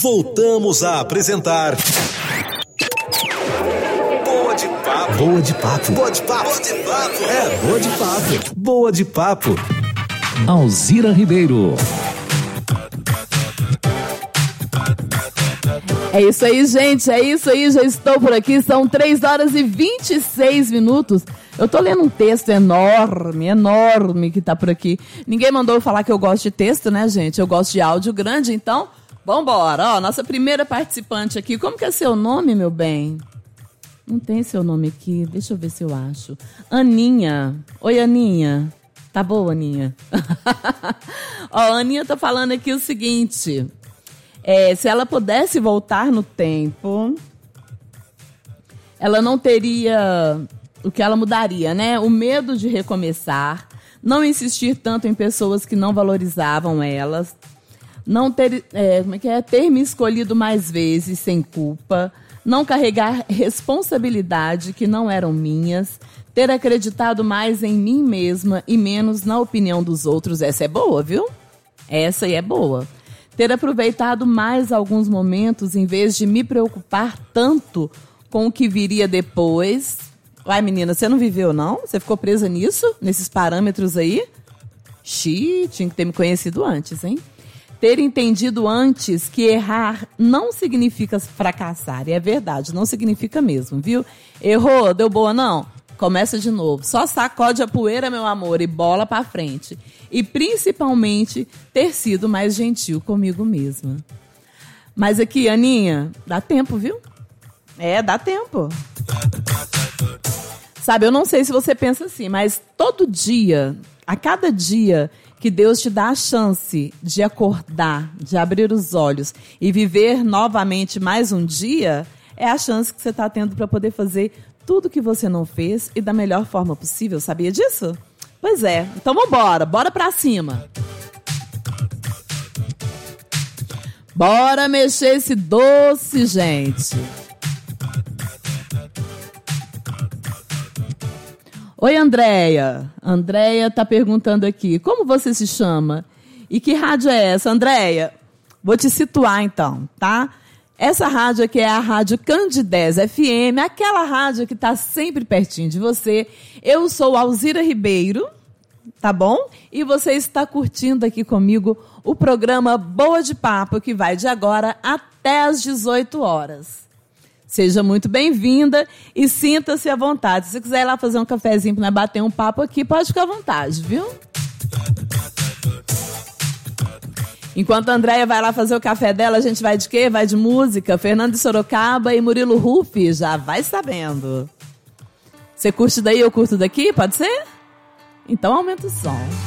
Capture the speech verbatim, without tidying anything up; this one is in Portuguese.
voltamos a apresentar Boa de Papo. Boa de Papo. Boa de Papo. Boa de Papo. É, Boa de Papo. Boa de Papo. Alzira Ribeiro. É isso aí, gente, é isso aí, já estou por aqui, são três horas e vinte e seis minutos. Eu tô lendo um texto enorme, enorme que tá por aqui. Ninguém mandou eu falar que eu gosto de texto, né, gente? Eu gosto de áudio grande, então, vambora. Ó, nossa primeira participante aqui, como que é seu nome, meu bem? Não tem seu nome aqui, deixa eu ver se eu acho. Aninha. Oi, Aninha. Tá boa, Aninha? Ó, a Aninha tá falando aqui o seguinte... É, se ela pudesse voltar no tempo, ela não teria o que ela mudaria, né? O medo de recomeçar, não insistir tanto em pessoas que não valorizavam elas, não ter, é, como é que é? ter me escolhido mais vezes sem culpa, não carregar responsabilidade que não eram minhas, ter acreditado mais em mim mesma e menos na opinião dos outros. Essa é boa, viu? Essa aí é boa. Ter aproveitado mais alguns momentos em vez de me preocupar tanto com o que viria depois. Uai, menina, você não viveu, não? Você ficou presa nisso? Nesses parâmetros aí? Xiii, tinha que ter me conhecido antes, hein? Ter entendido antes que errar não significa fracassar. E é verdade, não significa mesmo, viu? Errou, deu boa, não? Começa de novo. Só sacode a poeira, meu amor, e bola pra frente. E, principalmente, ter sido mais gentil comigo mesma. Mas aqui, Aninha, dá tempo, viu? É, dá tempo. Sabe, eu não sei se você pensa assim, mas todo dia, a cada dia que Deus te dá a chance de acordar, de abrir os olhos e viver novamente mais um dia, é a chance que você está tendo para poder fazer tudo que você não fez e da melhor forma possível. Sabia disso? Pois é. Então vambora. Bora pra cima. Bora mexer esse doce, gente. Oi, Andréia. Andréia tá perguntando aqui. Como você se chama? E que rádio é essa, Andréia? Vou te situar, então, tá? Essa rádio aqui é a Rádio Candidez F M, aquela rádio que está sempre pertinho de você. Eu sou Alzira Ribeiro, tá bom? E você está curtindo aqui comigo o programa Boa de Papo, que vai de agora até às dezoito horas. Seja muito bem-vinda e sinta-se à vontade. Se você quiser ir lá fazer um cafezinho para bater um papo aqui, pode ficar à vontade, viu? Enquanto a Andréia vai lá fazer o café dela, a gente vai de quê? Vai de música. Fernando de Sorocaba e Murilo Rufi, já vai sabendo. Você curte daí, eu curto daqui? Pode ser? Então aumenta o som.